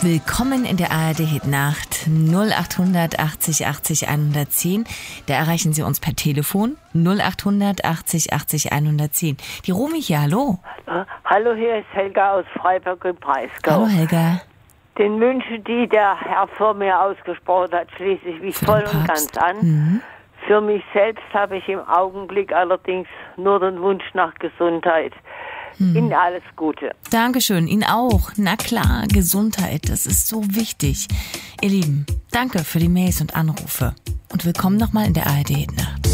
Willkommen in der ARD-Hit-Nacht 0800 80 80 110. Da erreichen Sie uns per Telefon 0800 80 80 110. Die Romy hier, hallo. Hallo, hier ist Helga aus Freiburg im Breisgau. Hallo Helga. Den Wünschen, die der Herr vor mir ausgesprochen hat, schließe ich mich voll und ganz an. Für mich selbst habe ich im Augenblick allerdings nur den Wunsch nach Gesundheit. Ihnen alles Gute. Dankeschön, Ihnen auch. Na klar, Gesundheit, das ist so wichtig. Ihr Lieben, danke für die Mails und Anrufe. Und willkommen nochmal in der ARD-Hit-Nacht.